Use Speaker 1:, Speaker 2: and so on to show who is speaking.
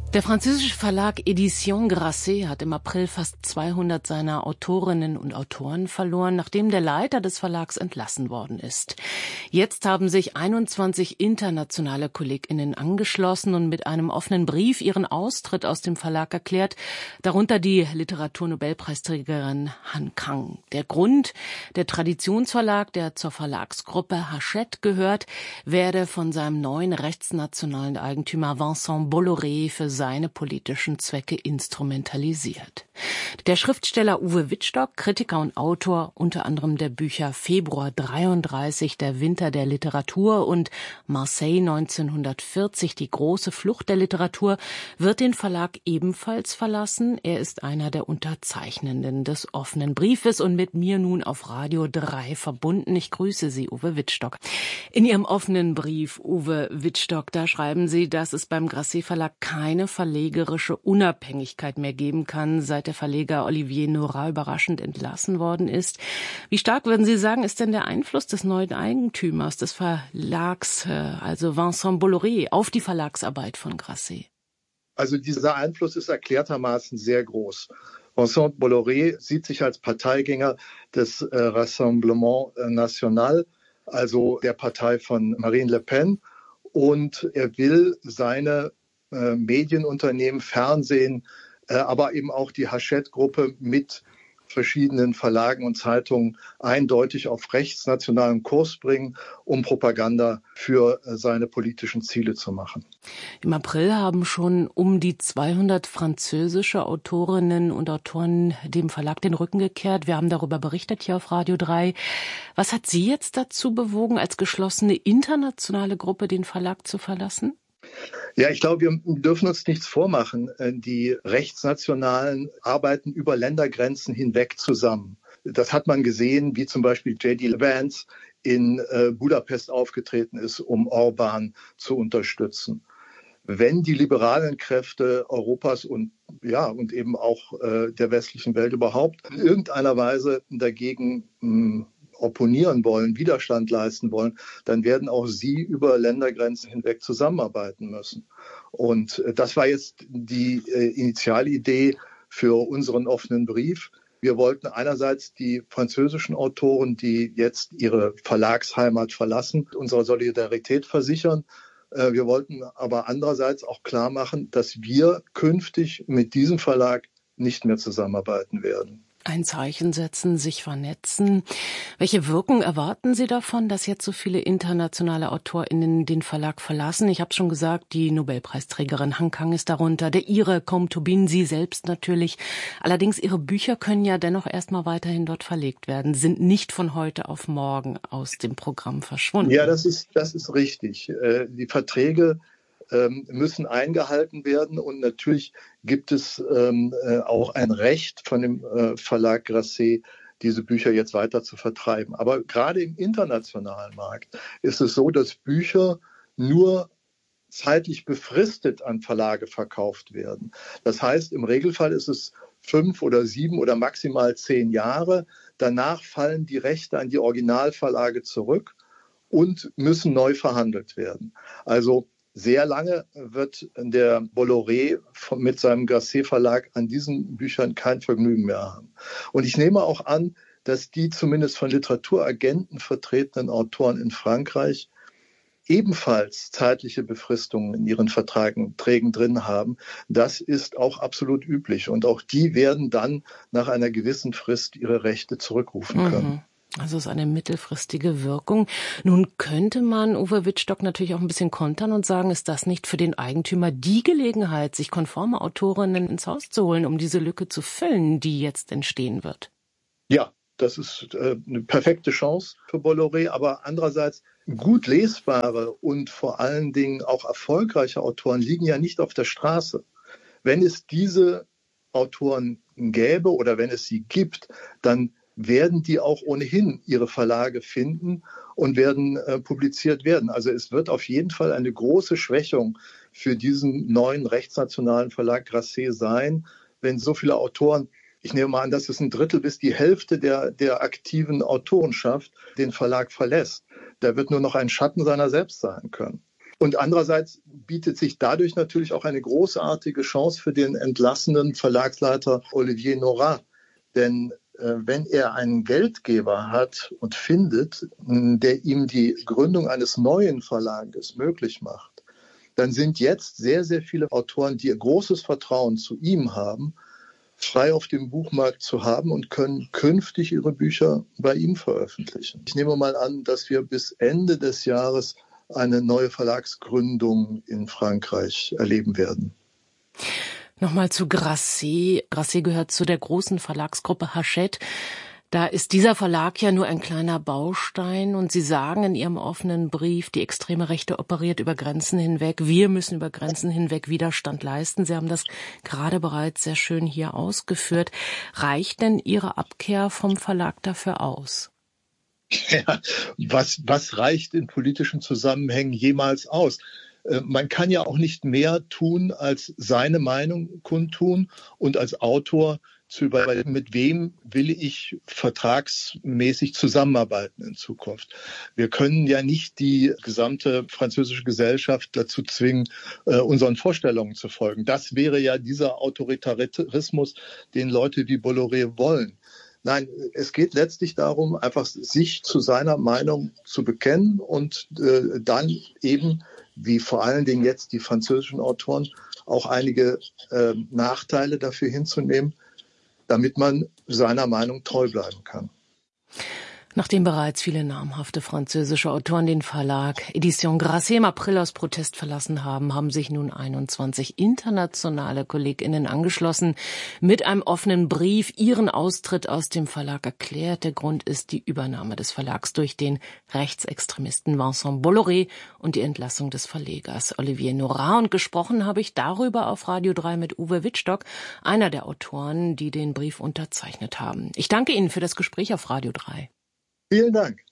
Speaker 1: Der französische Verlag Éditions Grasset hat im April fast 200 seiner Autorinnen und Autoren verloren, nachdem der Leiter des Verlags entlassen worden ist. Jetzt haben sich 21 internationale KollegInnen angeschlossen und mit einem offenen Brief ihren Austritt aus dem Verlag erklärt, darunter die Literaturnobelpreisträgerin Han Kang. Der Grund: der Traditionsverlag, der zur Verlagsgruppe Hachette gehört, werde von seinem neuen rechtsnationalen Eigentümer Vincent Bolloré für seine politischen Zwecke instrumentalisiert. Der Schriftsteller Uwe Wittstock, Kritiker und Autor unter anderem der Bücher Februar 33, Der Winter der Literatur und Marseille 1940, die große Flucht der Literatur, wird den Verlag ebenfalls verlassen. Er ist einer der Unterzeichnenden des offenen Briefes und mit mir nun auf Radio 3 verbunden. Ich grüße Sie, Uwe Wittstock. In Ihrem offenen Brief, Uwe Wittstock, da schreiben Sie, dass es beim Grasset Verlag keine verlegerische Unabhängigkeit mehr geben kann, seit der Verleger Olivier Nora überraschend entlassen worden ist. Wie stark, würden Sie sagen, ist denn der Einfluss des neuen Eigentümers des Verlags, also Vincent Bolloré, auf die Verlagsarbeit von Grasset?
Speaker 2: Also dieser Einfluss ist erklärtermaßen sehr groß. Vincent Bolloré sieht sich als Parteigänger des Rassemblement National, also der Partei von Marine Le Pen, und er will seine Medienunternehmen, Fernsehen, aber eben auch die Hachette-Gruppe mit verschiedenen Verlagen und Zeitungen eindeutig auf rechtsnationalen Kurs bringen, um Propaganda für seine politischen Ziele zu machen.
Speaker 1: Im April haben schon um die 200 französische Autorinnen und Autoren dem Verlag den Rücken gekehrt. Wir haben darüber berichtet hier auf Radio 3. Was hat Sie jetzt dazu bewogen, als geschlossene internationale Gruppe den Verlag zu verlassen?
Speaker 2: Ja, ich glaube, wir dürfen uns nichts vormachen. Die Rechtsnationalen arbeiten über Ländergrenzen hinweg zusammen. Das hat man gesehen, wie zum Beispiel J.D. Vance in Budapest aufgetreten ist, um Orban zu unterstützen. Wenn die liberalen Kräfte Europas und eben auch der westlichen Welt überhaupt in irgendeiner Weise dagegen opponieren wollen, Widerstand leisten wollen, dann werden auch sie über Ländergrenzen hinweg zusammenarbeiten müssen. Und das war jetzt die Initialidee für unseren offenen Brief. Wir wollten einerseits die französischen Autoren, die jetzt ihre Verlagsheimat verlassen, unserer Solidarität versichern. Wir wollten aber andererseits auch klar machen, dass wir künftig mit diesem Verlag nicht mehr zusammenarbeiten werden.
Speaker 1: Ein Zeichen setzen, sich vernetzen. Welche Wirkung erwarten Sie davon, dass jetzt so viele internationale AutorInnen den Verlag verlassen? Ich habe schon gesagt, die Nobelpreisträgerin Han Kang ist darunter, der Ire Colm Tobin, Sie selbst natürlich. Allerdings, Ihre Bücher können ja dennoch erstmal weiterhin dort verlegt werden, sind nicht von heute auf morgen aus dem Programm verschwunden.
Speaker 2: Ja, das ist richtig. Die Verträge müssen eingehalten werden und natürlich gibt es auch ein Recht von dem Verlag Grasset, diese Bücher jetzt weiter zu vertreiben. Aber gerade im internationalen Markt ist es so, dass Bücher nur zeitlich befristet an Verlage verkauft werden. Das heißt, im Regelfall ist es 5 oder 7 oder maximal 10 Jahre. Danach fallen die Rechte an die Originalverlage zurück und müssen neu verhandelt werden. Also sehr lange wird der Bolloré mit seinem Grasset-Verlag an diesen Büchern kein Vergnügen mehr haben. Und ich nehme auch an, dass die zumindest von Literaturagenten vertretenen Autoren in Frankreich ebenfalls zeitliche Befristungen in ihren Verträgen drin haben. Das ist auch absolut üblich. Und auch die werden dann nach einer gewissen Frist ihre Rechte zurückrufen können.
Speaker 1: Also es ist eine mittelfristige Wirkung. Nun könnte man Uwe Wittstock natürlich auch ein bisschen kontern und sagen, ist das nicht für den Eigentümer die Gelegenheit, sich konforme Autorinnen ins Haus zu holen, um diese Lücke zu füllen, die jetzt entstehen wird?
Speaker 2: Ja, das ist eine perfekte Chance für Bolloré, aber andererseits gut lesbare und vor allen Dingen auch erfolgreiche Autoren liegen ja nicht auf der Straße. Wenn es diese Autoren gäbe oder wenn es sie gibt, dann werden die auch ohnehin ihre Verlage finden und werden publiziert werden. Also es wird auf jeden Fall eine große Schwächung für diesen neuen rechtsnationalen Verlag Grasset sein, wenn so viele Autoren, ich nehme mal an, dass es 1/3 bis die Hälfte der aktiven Autorenschaft den Verlag verlässt. Der wird nur noch ein Schatten seiner selbst sein können. Und andererseits bietet sich dadurch natürlich auch eine großartige Chance für den entlassenen Verlagsleiter Olivier Norat. Denn wenn er einen Geldgeber hat und findet, der ihm die Gründung eines neuen Verlages möglich macht, dann sind jetzt sehr, sehr viele Autoren, die großes Vertrauen zu ihm haben, frei auf dem Buchmarkt zu haben und können künftig ihre Bücher bei ihm veröffentlichen. Ich nehme mal an, dass wir bis Ende des Jahres eine neue Verlagsgründung in Frankreich erleben werden.
Speaker 1: Nochmal zu Grasset. Grasset gehört zu der großen Verlagsgruppe Hachette. Da ist dieser Verlag ja nur ein kleiner Baustein und Sie sagen in Ihrem offenen Brief, die extreme Rechte operiert über Grenzen hinweg. Wir müssen über Grenzen hinweg Widerstand leisten. Sie haben das gerade bereits sehr schön hier ausgeführt. Reicht denn Ihre Abkehr vom Verlag dafür aus?
Speaker 2: Ja, was reicht in politischen Zusammenhängen jemals aus? Man kann ja auch nicht mehr tun, als seine Meinung kundtun und als Autor zu überlegen, mit wem will ich vertragsmäßig zusammenarbeiten in Zukunft. Wir können ja nicht die gesamte französische Gesellschaft dazu zwingen, unseren Vorstellungen zu folgen. Das wäre ja dieser Autoritarismus, den Leute wie Bolloré wollen. Nein, es geht letztlich darum, einfach sich zu seiner Meinung zu bekennen und dann eben, wie vor allen Dingen jetzt die französischen Autoren, auch einige Nachteile dafür hinzunehmen, damit man seiner Meinung treu bleiben kann.
Speaker 1: Nachdem bereits viele namhafte französische Autoren den Verlag Edition Grasset im April aus Protest verlassen haben, haben sich nun 21 internationale KollegInnen angeschlossen, mit einem offenen Brief ihren Austritt aus dem Verlag erklärt. Der Grund ist die Übernahme des Verlags durch den Rechtsextremisten Vincent Bolloré und die Entlassung des Verlegers Olivier Norat. Und gesprochen habe ich darüber auf Radio 3 mit Uwe Wittstock, einer der Autoren, die den Brief unterzeichnet haben. Ich danke Ihnen für das Gespräch auf Radio 3.
Speaker 2: Vielen Dank.